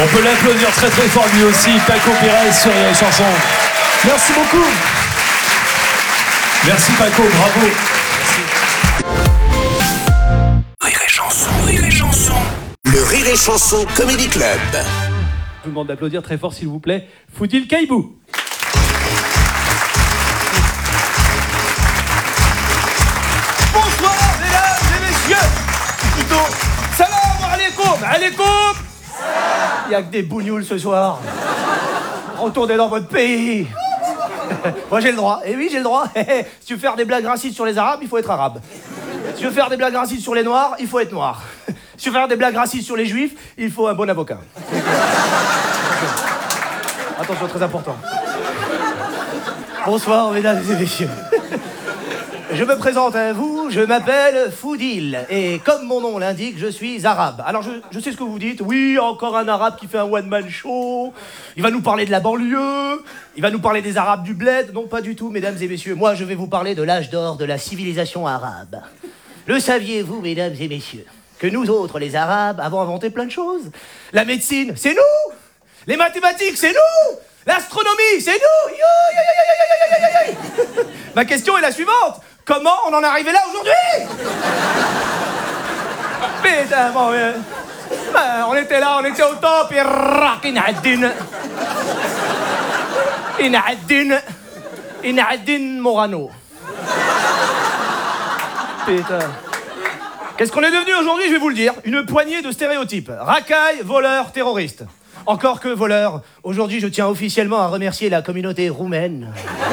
On peut l'applaudir très très fort lui aussi, Paco Pérez sur les chansons. Merci beaucoup. Merci Paco, bravo. Rire et chanson, rire et chanson. Le Rire et Chanson Comedy Club. Je vous demande d'applaudir très fort s'il vous plaît. Foudil Caïbou. Bonsoir mesdames et messieurs. Plutôt, salam alaikum, alaikum. Il n'y a que des bougnoules ce soir. Retournez dans votre pays. Moi j'ai le droit, et oui j'ai le droit. Si tu veux faire des blagues racistes sur les Arabes, il faut être arabe. Si tu veux faire des blagues racistes sur les Noirs, il faut être noir. Si tu veux faire des blagues racistes sur les Juifs, il faut un bon avocat. Attention, très important. Bonsoir mesdames et messieurs. Je me présente à vous, je m'appelle Foudil, et comme mon nom l'indique, je suis arabe. Alors je sais ce que vous dites, oui, encore un arabe qui fait un one-man show, il va nous parler de la banlieue, il va nous parler des arabes du bled. Non, pas du tout, mesdames et messieurs, moi je vais vous parler de l'âge d'or de la civilisation arabe. Le saviez-vous, mesdames et messieurs, que nous autres, les arabes, avons inventé plein de choses? La médecine, c'est nous! Les mathématiques, c'est nous! L'astronomie, c'est nous! Ma question est la suivante. Comment on en est arrivé là aujourd'hui? Putain, bon, on était là, on était au top, et Inaddin Morano. Putain. Qu'est-ce qu'on est devenu aujourd'hui, je vais vous le dire. Une poignée de stéréotypes. Racailles, voleurs, terroristes. Encore que voleurs. Aujourd'hui, je tiens officiellement à remercier la communauté roumaine.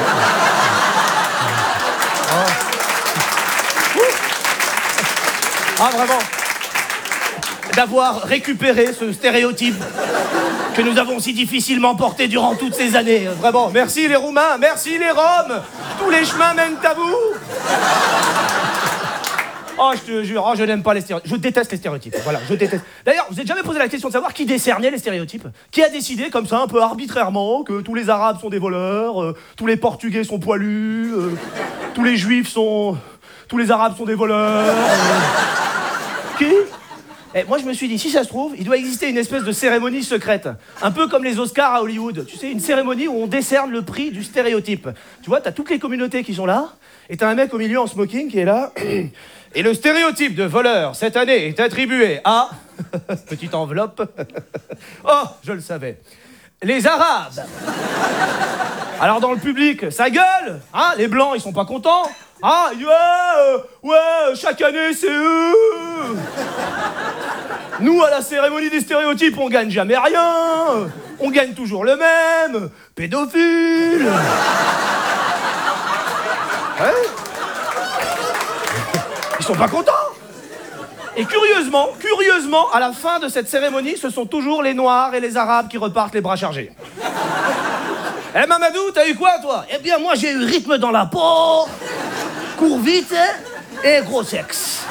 Ah, vraiment. D'avoir récupéré ce stéréotype que nous avons si difficilement porté durant toutes ces années. Vraiment, merci les Roumains, merci les Roms. Tous les chemins mènent à vous. Oh, je te jure, je n'aime pas les stéréotypes. Je déteste les stéréotypes. Voilà, je déteste. D'ailleurs, vous vous êtes jamais posé la question de savoir qui décernait les stéréotypes? Qui a décidé, comme ça, un peu arbitrairement, que tous les Arabes sont des voleurs, tous les Portugais sont poilus, tous les Juifs sont... Tous les Arabes sont des voleurs... Qui? Et moi, je me suis dit, si ça se trouve, il doit exister une espèce de cérémonie secrète. Un peu comme les Oscars à Hollywood. Tu sais, une cérémonie où on décerne le prix du stéréotype. Tu vois, t'as toutes les communautés qui sont là, et t'as un mec au milieu en smoking qui est là. Et le stéréotype de voleur, cette année, est attribué à... Petite enveloppe. Oh, je le savais. Les Arabes. Alors, dans le public, ça gueule. Hein, les Blancs, ils sont pas contents. Ah, ouais, chaque année, c'est eux. Nous, à la cérémonie des stéréotypes, on gagne jamais rien. On gagne toujours le même. Pédophile. Hein? Ils sont pas contents. Et curieusement, à la fin de cette cérémonie, ce sont toujours les Noirs et les Arabes qui repartent les bras chargés. Eh Mamadou, t'as eu quoi, toi? Eh bien, moi, j'ai eu rythme dans la peau, cours vite et gros sexe.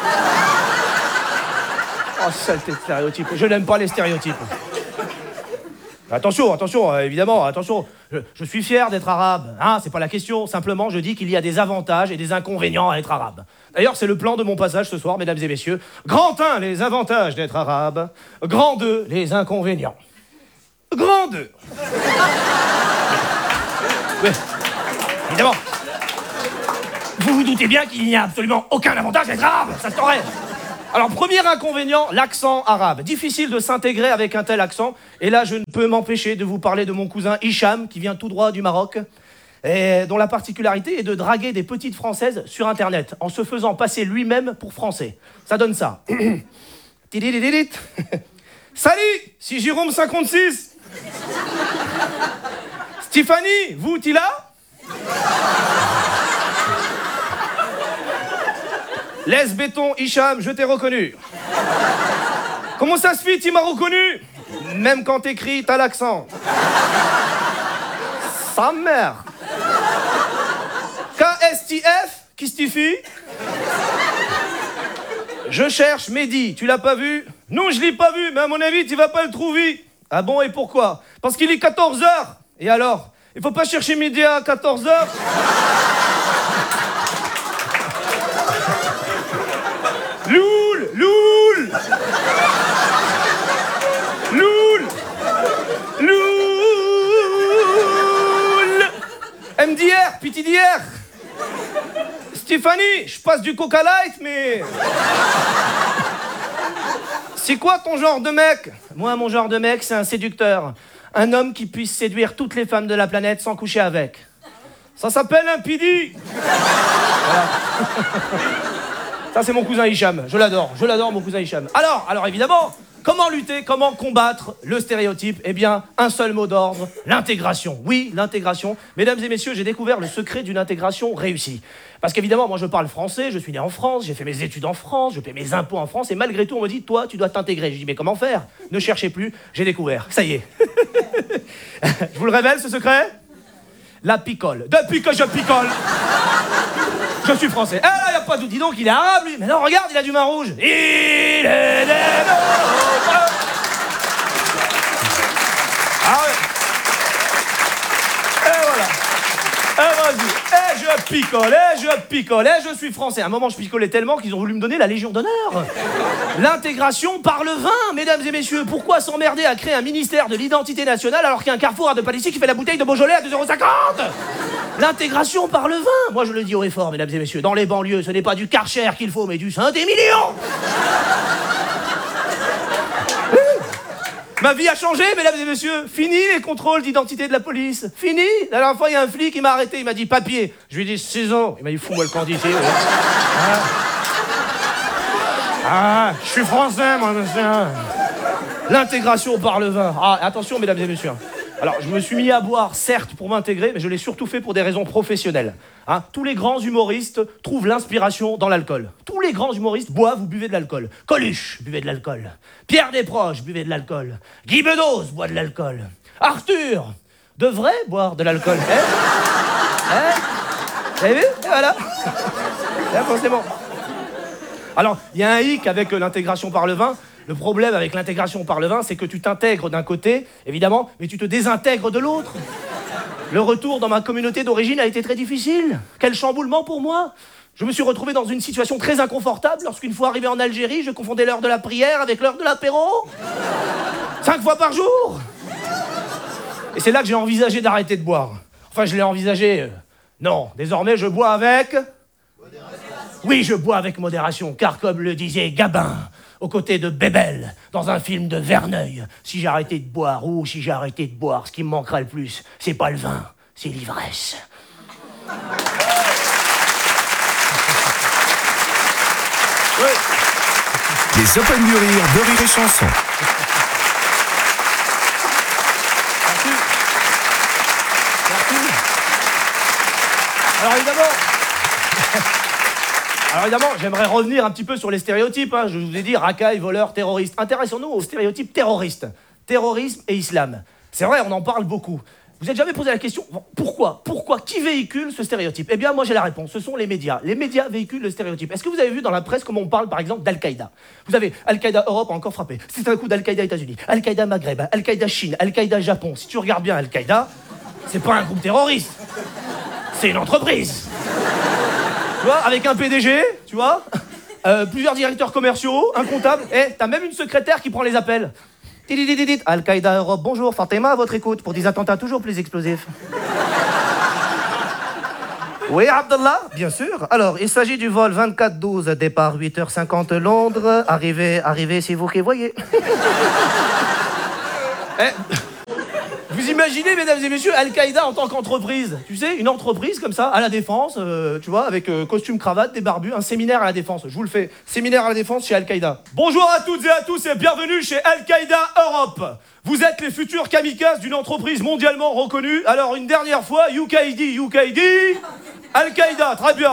Oh, saleté de stéréotype. Je n'aime pas les stéréotypes. Attention, évidemment, attention. Je suis fier d'être arabe, hein, c'est pas la question. Simplement, je dis qu'il y a des avantages et des inconvénients à être arabe. D'ailleurs, c'est le plan de mon passage ce soir, mesdames et messieurs. Grand 1, les avantages d'être arabe. Grand 2, les inconvénients. Grand 2. Oui, évidemment. Vous vous doutez bien qu'il n'y a absolument aucun avantage d'être arabe, ça se saurait. Alors, premier inconvénient, l'accent arabe. Difficile de s'intégrer avec un tel accent. Et là, je ne peux m'empêcher de vous parler de mon cousin Hicham, qui vient tout droit du Maroc, et dont la particularité est de draguer des petites Françaises sur Internet, en se faisant passer lui-même pour Français. Ça donne ça. Salut, c'est Jérôme 56. Stéphanie, vous, t'es là? Laisse béton, Hicham, je t'ai reconnu. Comment ça se fait, tu m'as reconnu? Même quand t'écris, t'as l'accent. Sa mère. KSTF, qui signifie? Je cherche Mehdi, tu l'as pas vu? Non, je l'ai pas vu, mais à mon avis, tu vas pas le trouver. Ah bon, et pourquoi? Parce qu'il est 14h. Et alors? Il faut pas chercher Mehdi à 14h? Loul! Tiffany, je passe du Coca Light, mais... C'est quoi ton genre de mec? Moi, mon genre de mec, c'est un séducteur. Un homme qui puisse séduire toutes les femmes de la planète sans coucher avec. Ça s'appelle un pidi. Voilà. Ça, c'est mon cousin Hicham. Je l'adore mon cousin Hicham. Alors évidemment, comment lutter, comment combattre le stéréotype? Eh bien, un seul mot d'ordre, l'intégration. Oui, l'intégration. Mesdames et messieurs, j'ai découvert le secret d'une intégration réussie. Parce qu'évidemment, moi, je parle français, je suis né en France, j'ai fait mes études en France, je paie mes impôts en France, et malgré tout, on me dit, toi, tu dois t'intégrer. Je dis, mais comment faire? Ne cherchez plus, j'ai découvert. Ça y est. Je vous le révèle, ce secret? La picole. Depuis que je picole, je suis français. Ah là, y a pas de doute. Dis donc, il est arabe, lui. Mais non, regarde, il a du vin rouge. Il est des nôtres. Ah ouais. Et voilà. Et vas-y. Et je picole. Et je suis français. À un moment, je picolais tellement qu'ils ont voulu me donner la Légion d'honneur. L'intégration par le vin, mesdames et messieurs. Pourquoi s'emmerder à créer un ministère de l'identité nationale alors qu'il y a un Carrefour à de Palissy qui fait la bouteille de Beaujolais à 2,50 €? L'intégration par le vin. Moi, je le dis haut et fort, mesdames et messieurs. Dans les banlieues, ce n'est pas du Karcher qu'il faut, mais du Saint-Émilion. Ma vie a changé, mesdames et messieurs. Fini les contrôles d'identité de la police. Fini. La dernière fois, il y a un flic qui m'a arrêté. Il m'a dit papier. Je lui ai dit 6 ans. Il m'a dit fous-moi le camp d'ici. Je suis français, moi, monsieur. L'intégration par le vin. Ah, attention, mesdames et messieurs. Alors, je me suis mis à boire, certes, pour m'intégrer, mais je l'ai surtout fait pour des raisons professionnelles. Hein, tous les grands humoristes trouvent l'inspiration dans l'alcool. Tous les grands humoristes boivent ou buvez de l'alcool. Coluche, buvez de l'alcool. Pierre Desproges, buvez de l'alcool. Guy Bedos, boit de l'alcool. Arthur, devrait boire de l'alcool. Vous avez vu? Et voilà. Là, forcément. Alors, il y a un hic avec l'intégration par le vin. Le problème avec l'intégration par le vin, c'est que tu t'intègres d'un côté, évidemment, mais tu te désintègres de l'autre. Le retour dans ma communauté d'origine a été très difficile. Quel chamboulement pour moi. Je me suis retrouvé dans une situation très inconfortable lorsqu'une fois arrivé en Algérie, je confondais l'heure de la prière avec l'heure de l'apéro. 5 fois par jour. Et c'est là que j'ai envisagé d'arrêter de boire. Enfin, je l'ai envisagé. Non, désormais, je bois avec... Oui, je bois avec modération, car comme le disait Gabin, aux côtés de Bébel, dans un film de Verneuil, si j'ai arrêté de boire, ce qui me manquera le plus, c'est pas le vin, c'est l'ivresse. Oui. Les Open du Rire de Rire et Chanson. Merci. Alors évidemment, j'aimerais revenir un petit peu sur les stéréotypes. Hein. Je vous ai dit racaille, voleur, terroriste. Intéressons-nous aux stéréotypes terroristes. Terrorisme et islam. C'est vrai, on en parle beaucoup. Vous êtes jamais posé la question, pourquoi? Qui véhicule ce stéréotype? Eh bien, moi j'ai la réponse, ce sont les médias. Les médias véhiculent le stéréotype. Est-ce que vous avez vu dans la presse comment on parle, par exemple, d'Al-Qaïda? Vous avez Al-Qaïda Europe a encore frappé. C'est un coup d'Al-Qaïda États-Unis, Al-Qaïda Maghreb, Al-Qaïda Chine, Al-Qaïda Japon. Si tu regardes bien Al-Qaïda, c'est pas un groupe terroriste. C'est une entreprise. Tu vois, avec un PDG, tu vois, plusieurs directeurs commerciaux, un comptable, et t'as même une secrétaire qui prend les appels. Al-Qaïda Europe, bonjour, Fatima à votre écoute pour des attentats toujours plus explosifs. Oui, Abdallah, bien sûr. Alors, il s'agit du vol 24-12, départ 8h50 Londres, arrivée, c'est vous qui voyez. Vous imaginez, mesdames et messieurs, Al-Qaïda en tant qu'entreprise. Tu sais, une entreprise comme ça, à la Défense, tu vois, avec costume, cravate, des barbus, un séminaire à la Défense. Je vous le fais. Séminaire à la Défense chez Al-Qaïda. Bonjour à toutes et à tous et bienvenue chez Al-Qaïda Europe. Vous êtes les futurs kamikazes d'une entreprise mondialement reconnue. Alors, une dernière fois, UKID, Al-Qaïda, très bien.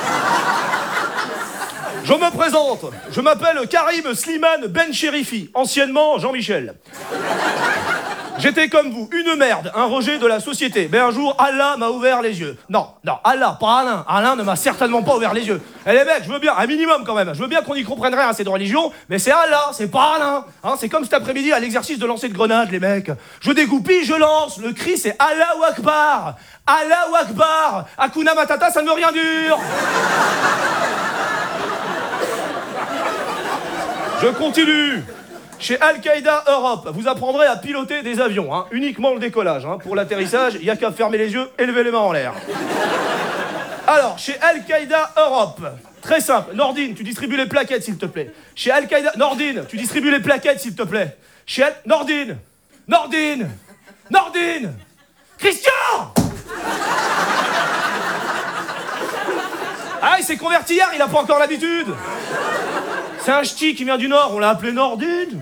Je me présente. Je m'appelle Karim Slimane Ben Chérifi, anciennement Jean-Michel. J'étais comme vous, une merde, un rejet de la société. Mais un jour, Allah m'a ouvert les yeux. Non, Allah, pas Alain. Alain ne m'a certainement pas ouvert les yeux. Et les mecs, je veux bien, un minimum quand même. Je veux bien qu'on y comprenne rien à ces deux religions, mais c'est Allah, c'est pas Alain. Hein, c'est comme cet après-midi à l'exercice de lancer de grenades, les mecs. Je dégoupille, je lance. Le cri, c'est Allahu Akbar. Allahu Akbar. Hakuna Matata, ça ne veut rien dire. Je continue. Chez Al-Qaïda Europe, vous apprendrez à piloter des avions, hein, uniquement le décollage. Hein. Pour l'atterrissage, il n'y a qu'à fermer les yeux et lever les mains en l'air. Alors, chez Al-Qaïda Europe, très simple. Nordine, tu distribues les plaquettes, s'il te plaît. Chez Al-Qaïda... Nordine, tu distribues les plaquettes, s'il te plaît. Chez Nordine. Christian. Ah, il s'est converti hier, il a pas encore l'habitude. C'est un ch'ti qui vient du Nord, on l'a appelé Nordine.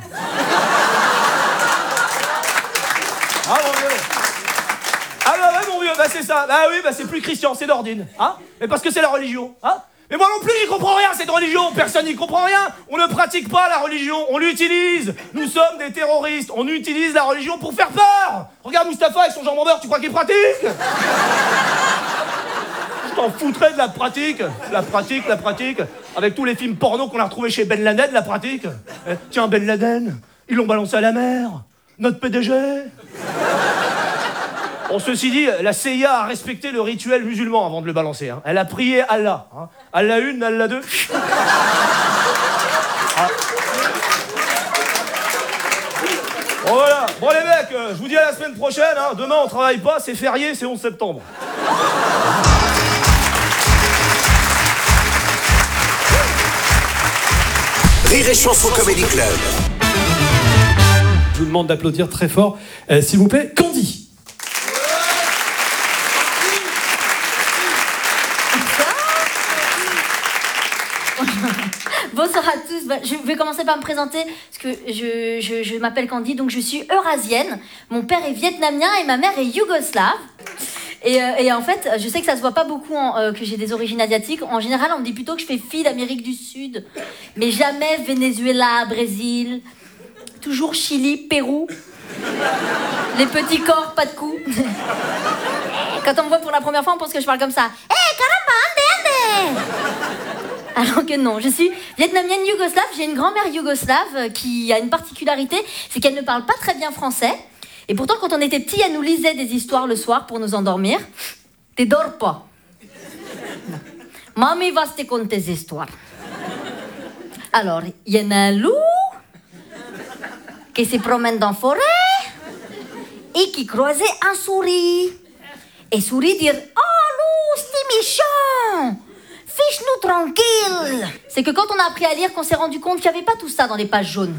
Ah, mon vieux. Ah bah ouais, mon vieux, bah c'est ça. Bah oui, bah c'est plus Christian, c'est Nordine. Hein? Mais parce que c'est la religion. Hein? Mais moi non plus, j'y comprends rien, cette religion. Personne n'y comprend rien. On ne pratique pas la religion, on l'utilise. Nous sommes des terroristes. On utilise la religion pour faire peur. Regarde Mustapha avec son jambon beurre, tu crois qu'il pratique? Je t'en foutrais de la pratique. La pratique. Avec tous les films porno qu'on a retrouvés chez Ben Laden, la pratique. Tiens, Ben Laden, ils l'ont balancé à la mer. Notre PDG. Bon, ceci dit, la CIA a respecté le rituel musulman avant de le balancer. Hein. Elle a prié Allah. Hein. Allah 1, Allah 2. Ah. Bon, voilà. Bon, les mecs, je vous dis à la semaine prochaine. Hein. Demain, on travaille pas, c'est férié, c'est 11 septembre. Rire et Chanson Comedy Club. Je vous demande d'applaudir très fort, s'il vous plaît, Candy. Bonsoir à tous. Je vais commencer par me présenter parce que je m'appelle Candy, donc je suis eurasienne. Mon père est vietnamien et ma mère est yougoslave. Et en fait, je sais que ça se voit pas beaucoup que j'ai des origines asiatiques. En général, on me dit plutôt que je fais fille d'Amérique du Sud, mais jamais Venezuela, Brésil. Toujours Chili, Pérou. Les petits corps, pas de cou. Quand on me voit pour la première fois, on pense que je parle comme ça. Caramba, ande, ande. Alors que non, je suis vietnamienne yougoslave. J'ai une grand-mère yougoslave qui a une particularité, c'est qu'elle ne parle pas très bien français. Et pourtant, quand on était petits, elle nous lisait des histoires le soir pour nous endormir. Te dors pas. Mami va te conter des histoires. Alors, il y en a un loup qui se promène dans la forêt et qui croisait un souris. Et souris dit « Oh, loup, c'est méchant! Fiche-nous tranquille !» C'est que quand on a appris à lire qu'on s'est rendu compte qu'il n'y avait pas tout ça dans les pages jaunes.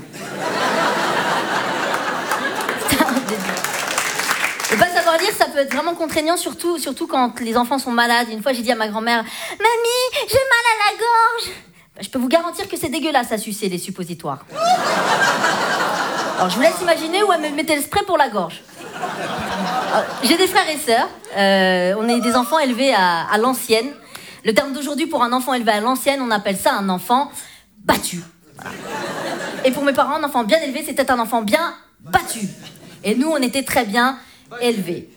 Et pas savoir lire, ça peut être vraiment contraignant, surtout quand les enfants sont malades. Une fois, j'ai dit à ma grand-mère « Mamie, j'ai mal à la gorge !» Je peux vous garantir que c'est dégueulasse à sucer, les suppositoires. Alors, je vous laisse imaginer où elle me mettait le spray pour la gorge. J'ai des frères et sœurs. On est des enfants élevés à l'ancienne. Le terme d'aujourd'hui pour un enfant élevé à l'ancienne, on appelle ça un enfant battu. Voilà. Et pour mes parents, un enfant bien élevé, c'était un enfant bien battu. Et nous, on était très bien élevés.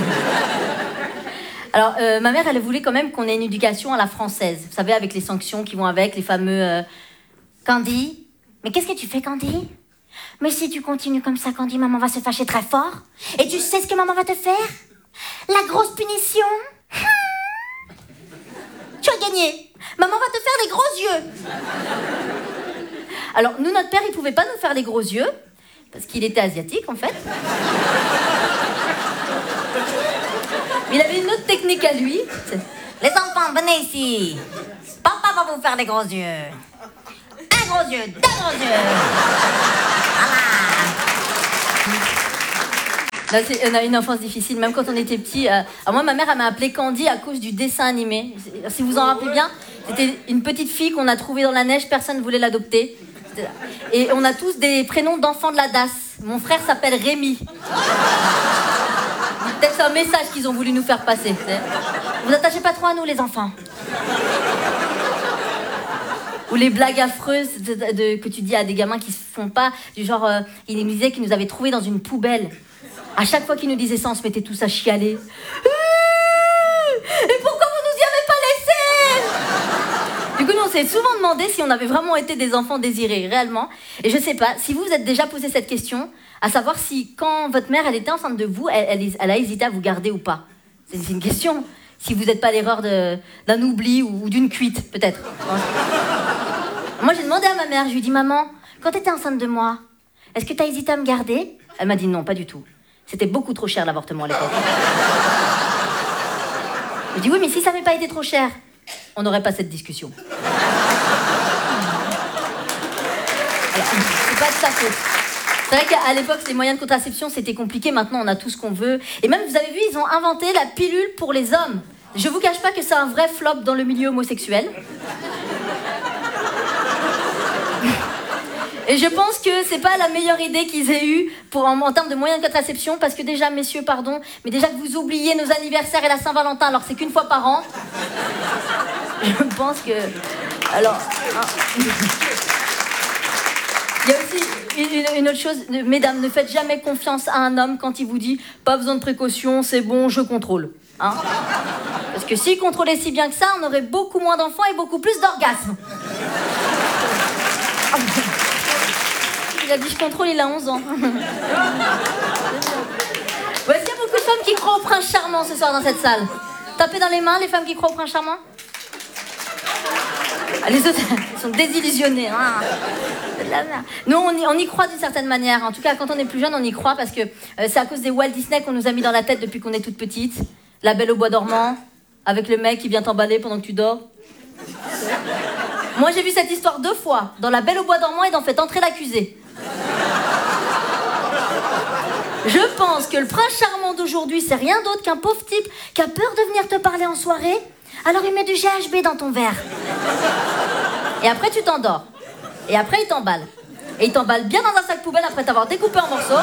Alors, ma mère, elle voulait quand même qu'on ait une éducation à la française. Vous savez, avec les sanctions qui vont avec, les fameux... Candy, mais qu'est-ce que tu fais, Candy? Mais si tu continues comme ça, Candy, maman va se fâcher très fort. Et tu sais ce que maman va te faire? La grosse punition. Tu as gagné. Maman va te faire les gros yeux. Alors, nous, notre père, il pouvait pas nous faire les gros yeux, parce qu'il était asiatique, en fait. Il avait une autre technique à lui. Les enfants, venez ici. Papa va vous faire les gros yeux. Un gros yeux, deux gros yeux. Là, on a une enfance difficile, même quand on était petit. Moi, ma mère, elle m'a appelée Candy à cause du dessin animé. Si vous en rappelez bien, c'était une petite fille qu'on a trouvée dans la neige, personne ne voulait l'adopter. Et on a tous des prénoms d'enfants de la DAS. Mon frère s'appelle Rémi. Peut-être c'est un message qu'ils ont voulu nous faire passer. Vous attachez pas trop à nous, les enfants. Ou les blagues affreuses que tu dis à des gamins qui se font pas. Du genre, ils nous disaient qu'ils nous avaient trouvés dans une poubelle. À chaque fois qu'ils nous disaient ça, on se mettait tous à chialer. Et pourquoi vous nous y avez pas laissés? Du coup, nous, on s'est souvent demandé si on avait vraiment été des enfants désirés, réellement. Et je sais pas, si vous vous êtes déjà posé cette question, à savoir si, quand votre mère, elle était enceinte de vous, elle a hésité à vous garder ou pas. C'est une question. Si vous n'êtes pas l'erreur d'un oubli ou d'une cuite, peut-être. Moi, j'ai demandé à ma mère, je lui ai dit, maman, quand tu étais enceinte de moi, est-ce que tu as hésité à me garder? Elle m'a dit non, pas du tout. C'était beaucoup trop cher l'avortement à l'époque. Je dis oui, mais si ça n'avait pas été trop cher, on n'aurait pas cette discussion. Alors, c'est pas de sa faute. C'est vrai qu'à l'époque, les moyens de contraception, c'était compliqué. Maintenant, on a tout ce qu'on veut. Et même, vous avez vu, ils ont inventé la pilule pour les hommes. Je vous cache pas que c'est un vrai flop dans le milieu homosexuel. Et je pense que c'est pas la meilleure idée qu'ils aient eue en termes de moyens de contraception, parce que déjà, messieurs, pardon, mais déjà que vous oubliez nos anniversaires et la Saint-Valentin, alors c'est qu'une fois par an. Je pense que... Alors... Il y a aussi une autre chose, mesdames, ne faites jamais confiance à un homme quand il vous dit « pas besoin de précaution, c'est bon, je contrôle ». Hein, parce que s'il contrôlait si bien que ça, on aurait beaucoup moins d'enfants et beaucoup plus d'orgasmes. Il a dit je contrôle, il a 11 ans. Est-ce qu'il y a beaucoup de femmes qui croient au prince charmant ce soir dans cette salle? Tapez dans les mains les femmes qui croient au prince charmant. Les autres sont désillusionnés. Hein. Nous, on y croit d'une certaine manière. En tout cas, quand on est plus jeune, on y croit parce que c'est à cause des Walt Disney qu'on nous a mis dans la tête depuis qu'on est toute petite. La Belle au bois dormant, avec le mec qui vient t'emballer pendant que tu dors. Moi, j'ai vu cette histoire 2 fois, dans La Belle au bois dormant et dans Faites entrer l'accusé. Je pense que le prince charmant d'aujourd'hui, c'est rien d'autre qu'un pauvre type qui a peur de venir te parler en soirée, alors il met du GHB dans ton verre. Et après, tu t'endors. Et après, il t'emballe. Et il t'emballe bien dans un sac poubelle après t'avoir découpé en morceaux.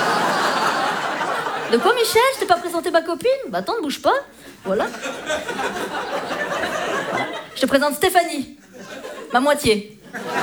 De quoi, Michel? Je t'ai pas présenté ma copine? Bah attends, ne bouge pas. Voilà. Je te présente Stéphanie. Ma moitié.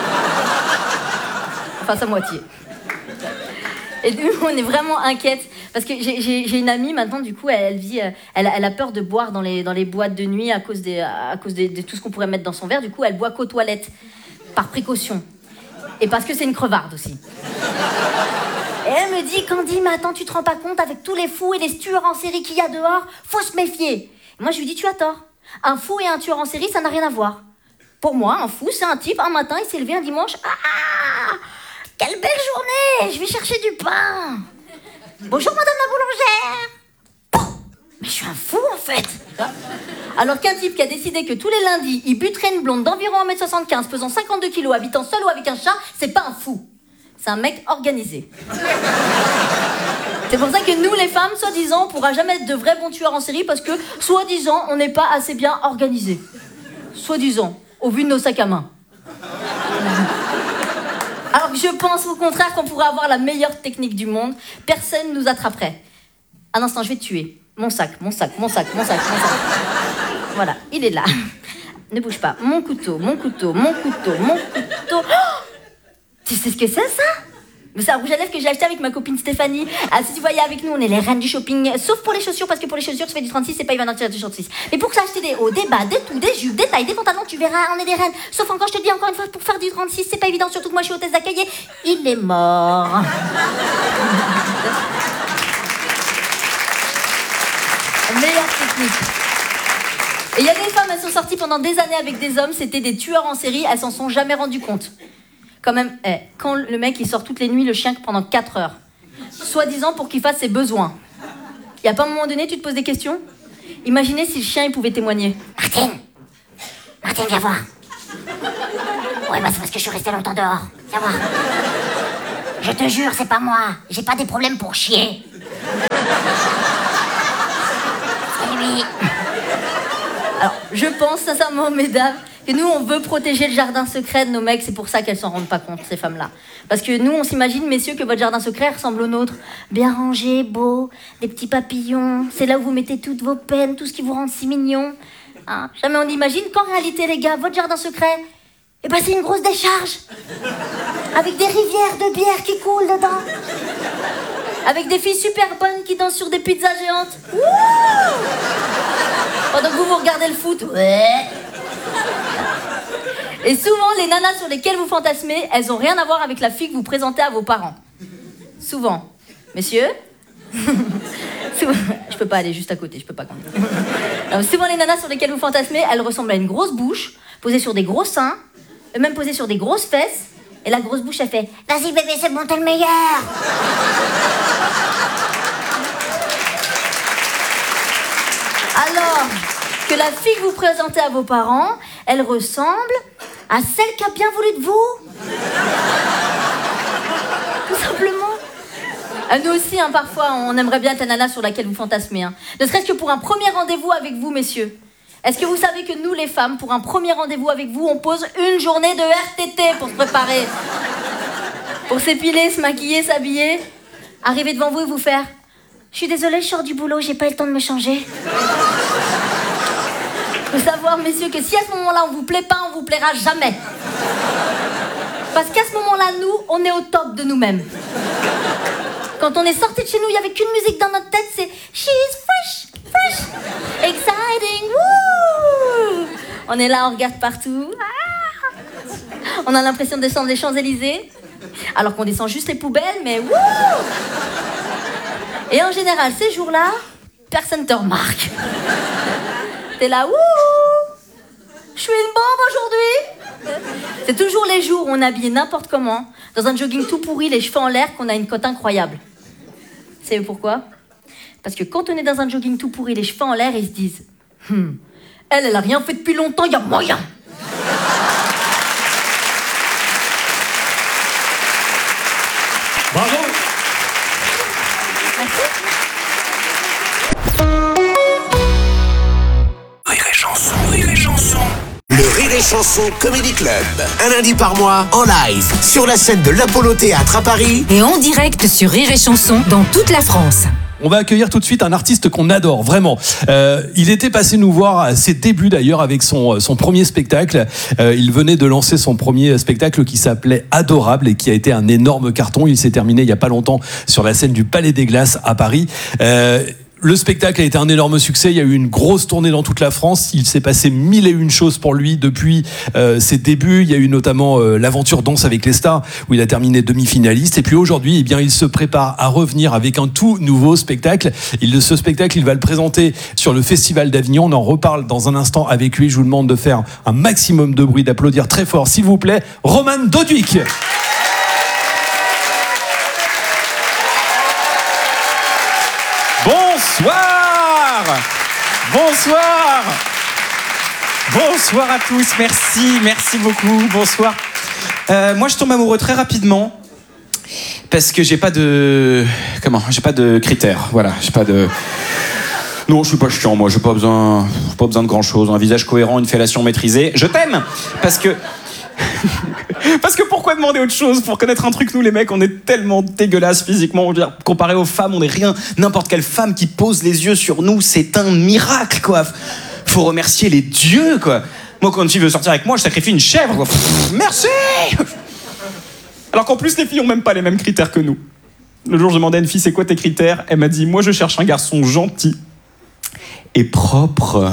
Enfin, sa moitié. Et nous, on est vraiment inquiètes. Parce que j'ai une amie maintenant, du coup, elle a peur de boire dans les boîtes de nuit à cause de tout ce qu'on pourrait mettre dans son verre. Du coup, elle boit qu'aux toilettes, par précaution. Et parce que c'est une crevarde aussi. Et elle me dit, Candy, mais attends, tu te rends pas compte, avec tous les fous et les tueurs en série qu'il y a dehors, faut se méfier. Et moi, je lui dis, tu as tort. Un fou et un tueur en série, ça n'a rien à voir. Pour moi, un fou, c'est un type, un matin, il s'est levé un dimanche. Ah, quelle belle journée! Je vais chercher du pain. Bonjour, madame la boulangère. Mais je suis un fou, en fait. Alors qu'un type qui a décidé que tous les lundis, il buterait une blonde d'environ 1m75, pesant 52 kilos, habitant seul ou avec un chat, c'est pas un fou. C'est un mec organisé. C'est pour ça que nous, les femmes, soi-disant, on pourra jamais être de vrais bons tueurs en série parce que, soi-disant, on n'est pas assez bien organisés. Soi-disant, au vu de nos sacs à main. Alors que je pense au contraire qu'on pourrait avoir la meilleure technique du monde. Personne ne nous attraperait. Un instant, je vais te tuer. Mon sac. Voilà, il est là. Ne bouge pas. Mon couteau. Oh, tu sais ce que c'est, ça? C'est un rouge à lèvres que j'ai acheté avec ma copine Stéphanie. Ah, si tu voyais avec nous, on est les reines du shopping. Sauf pour les chaussures, parce que pour les chaussures, tu fais du 36, c'est pas Yvan Arthur du 36. Mais pour acheter des hauts, des bas, des tout, des jupes, des tailles, des pantalons, tu verras, on est des reines. Sauf encore, je te dis encore une fois, pour faire du 36, c'est pas évident, surtout que moi, je suis hôtesse d'accueil. Il est mort. Meilleure technique. Et il y a des femmes, elles sont sorties pendant des années avec des hommes, c'était des tueurs en série, elles s'en sont jamais rendues compte. Quand même, quand le mec il sort toutes les nuits le chien pendant 4 heures, soi-disant pour qu'il fasse ses besoins, il y a pas un moment donné, tu te poses des questions? Imaginez si le chien il pouvait témoigner. Martine, viens voir. Ouais, bah c'est parce que je suis restée longtemps dehors. Viens voir. Je te jure, c'est pas moi. J'ai pas des problèmes pour chier. C'est lui. Alors, je pense sincèrement, mesdames, que nous, on veut protéger le jardin secret de nos mecs. C'est pour ça qu'elles s'en rendent pas compte, ces femmes-là. Parce que nous, on s'imagine, messieurs, que votre jardin secret ressemble au nôtre. Bien rangé, beau, des petits papillons. C'est là où vous mettez toutes vos peines, tout ce qui vous rend si mignon. Hein? Jamais on imagine qu'en réalité, les gars, votre jardin secret, eh ben, c'est une grosse décharge. Avec des rivières de bière qui coulent dedans. Avec des filles super bonnes qui dansent sur des pizzas géantes. Wouh! Pendant que vous regardez le foot. Ouais. Et souvent, les nanas sur lesquelles vous fantasmez, elles ont rien à voir avec la fille que vous présentez à vos parents. Souvent. Messieurs? Je peux pas aller juste à côté, je peux pas quand même. Alors, souvent, les nanas sur lesquelles vous fantasmez, elles ressemblent à une grosse bouche, posée sur des gros seins, même posée sur des grosses fesses, et la grosse bouche, elle fait « Vas-y bébé, c'est bon, t'es le meilleur !» Alors que la fille que vous présentez à vos parents, elle ressemble à celle qui a bien voulu de vous. Tout simplement. Nous aussi, hein, parfois, on aimerait bien être la nana sur laquelle vous fantasmez. Hein. Ne serait-ce que pour un premier rendez-vous avec vous, messieurs. Est-ce que vous savez que nous, les femmes, pour un premier rendez-vous avec vous, on pose une journée de RTT pour se préparer, pour s'épiler, se maquiller, s'habiller, arriver devant vous et vous faire « Je suis désolée, je sors du boulot, j'ai pas eu le temps de me changer. » Faut savoir, messieurs, que si à ce moment-là, on vous plaît pas, on vous plaira jamais. Parce qu'à ce moment-là, nous, on est au top de nous-mêmes. Quand on est sorti de chez nous, il n'y avait qu'une musique dans notre tête, c'est « She's fresh, fresh, exciting, woo !» On est là, on regarde partout. Ah, on a l'impression de descendre les Champs-Élysées, alors qu'on descend juste les poubelles, mais wouh! Et en général, ces jours-là, personne te remarque. T'es là, wouh! Je suis une bombe aujourd'hui! C'est toujours les jours où on est habillé n'importe comment, dans un jogging tout pourri, les cheveux en l'air, qu'on a une cote incroyable. Vous savez pourquoi? Parce que quand on est dans un jogging tout pourri, les cheveux en l'air, ils se disent elle a rien fait depuis longtemps, il y a moyen. Bravo. Rire et chanson, rire et chanson. Le Rire et Chanson Comedy Club. Un lundi par mois, en live, sur la scène de l'Apollo Théâtre à Paris. Et en direct sur Rire et Chanson dans toute la France. On va accueillir tout de suite un artiste qu'on adore, vraiment. Il était passé nous voir à ses débuts d'ailleurs avec son premier spectacle. Il venait de lancer son premier spectacle qui s'appelait Adorable et qui a été un énorme carton. Il s'est terminé il n'y a pas longtemps sur la scène du Palais des Glaces à Paris. Le spectacle a été un énorme succès. Il y a eu une grosse tournée dans toute la France. Il s'est passé 1001 choses pour lui depuis ses débuts. Il y a eu notamment l'aventure Danse avec les stars où il a terminé demi-finaliste. Et puis aujourd'hui, eh bien, il se prépare à revenir avec un tout nouveau spectacle. Ce spectacle, il va le présenter sur le Festival d'Avignon. On en reparle dans un instant avec lui. Je vous demande de faire un maximum de bruit, d'applaudir très fort, s'il vous plaît, Roman Doduic. Bonsoir! Bonsoir! Bonsoir à tous, merci beaucoup, bonsoir. Moi je tombe amoureux très rapidement parce que j'ai pas de critères, voilà, non, je suis pas chiant, moi, j'ai pas besoin de grand chose, un visage cohérent, une fellation maîtrisée. Je t'aime parce que pourquoi demander autre chose pour connaître un truc? Nous les mecs, on est tellement dégueulasses physiquement, on veut dire, comparé aux femmes, on est rien. N'importe quelle femme qui pose les yeux sur nous, c'est un miracle, quoi. Faut remercier les dieux, quoi. Moi, quand une fille veut sortir avec moi, je sacrifie une chèvre, quoi. Merci. Alors qu'en plus, les filles ont même pas les mêmes critères que nous. Le jour, je demandais à une fille, c'est quoi tes critères? Elle m'a dit, moi, je cherche un garçon gentil et propre.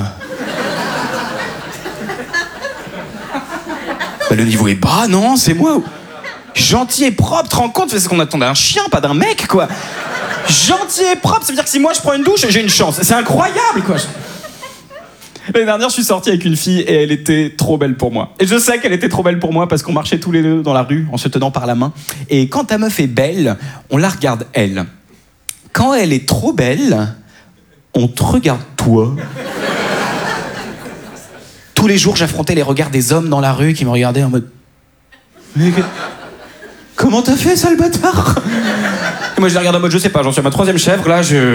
Bah, le niveau est bas, non? C'est moi. Gentil et propre, tu te rends compte? C'est ce qu'on attend d'un chien, pas d'un mec, quoi. Gentil et propre, ça veut dire que si moi je prends une douche, j'ai une chance. C'est incroyable, quoi. L'année dernière, je suis sorti avec une fille et elle était trop belle pour moi. Et je sais qu'elle était trop belle pour moi parce qu'on marchait tous les deux dans la rue en se tenant par la main. Et quand ta meuf est belle, on la regarde elle. Quand elle est trop belle, on te regarde toi. Tous les jours, j'affrontais les regards des hommes dans la rue qui me regardaient en mode « Mais comment t'as fait, sale bâtard ?» Et moi, je les regarde en mode « Je sais pas, j'en suis à ma 3e chèvre, là,